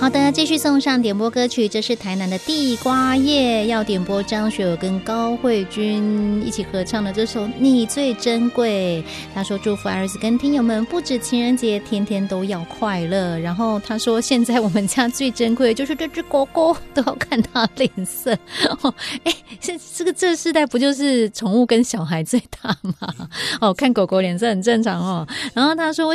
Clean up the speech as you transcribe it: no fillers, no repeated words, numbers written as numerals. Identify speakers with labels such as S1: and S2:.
S1: 好的，继续送上点播歌曲，这是台南的地瓜叶，要点播张学友跟高慧君一起合唱的这首《你最珍贵》。他说祝福儿子跟听友们不止情人节天天都要快乐，然后他说现在我们家最珍贵的就是这只狗狗，都要看它脸色。这世代不就是宠物跟小孩最大吗？看狗狗脸色很正常哦。然后他说